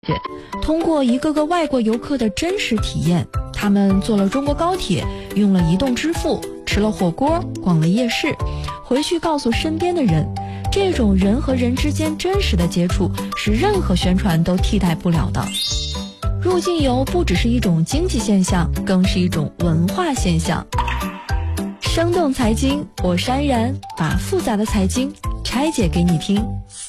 通过一个个外国游客的真实体验，他们坐了中国高铁，用了移动支付，吃了火锅，逛了夜市，回去告诉身边的人，这种人和人之间真实的接触是任何宣传都替代不了的。入境游不只是一种经济现象，更是一种文化现象。生动财经，我是安然，把复杂的财经拆解给你听。